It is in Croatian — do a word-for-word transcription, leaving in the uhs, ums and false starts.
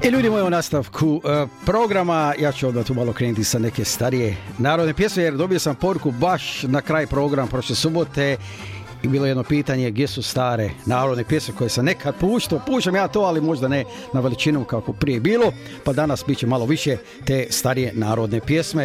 I ljudi moji, u nastavku uh, programa ja ću odmah tu malo krenuti sa neke starije narodne pjesme, jer dobio sam poruku baš na kraj programa prošle subote i bilo jedno pitanje gdje su stare narodne pjesme koje sam nekad puštao. Puštam ja to, ali možda ne na veličinu kako prije bilo, pa danas bit će malo više te starije narodne pjesme.